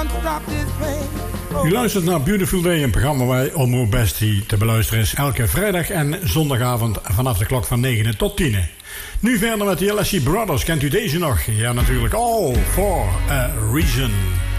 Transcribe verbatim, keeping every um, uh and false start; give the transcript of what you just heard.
U luistert naar Beautiful Day, een programma waar Omroep Bestie te beluisteren is elke vrijdag en zondagavond vanaf de klok van negen tot tien. Nu verder met de L S C Brothers. Kent u deze nog? Ja, natuurlijk. All for a Reason.